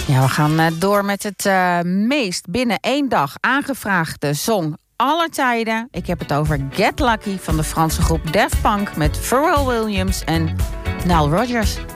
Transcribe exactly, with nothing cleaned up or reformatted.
Ja, we gaan uh, door met het uh, meest binnen één dag aangevraagde song aller tijden. Ik heb het over Get Lucky van de Franse groep Daft Punk met Pharrell Williams en Nile Rodgers.